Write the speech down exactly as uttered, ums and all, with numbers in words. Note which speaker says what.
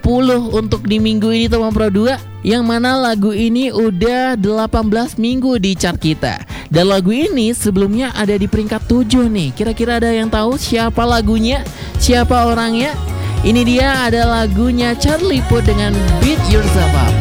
Speaker 1: puluh untuk di minggu ini teman Pro dua, yang mana lagu ini udah delapan belas minggu di chart kita. Dan lagu ini sebelumnya ada di peringkat tujuh nih. Kira-kira ada yang tahu siapa lagunya? Siapa orangnya? Ini dia, ada lagunya Charlie Puth dengan Beat Yourself Up.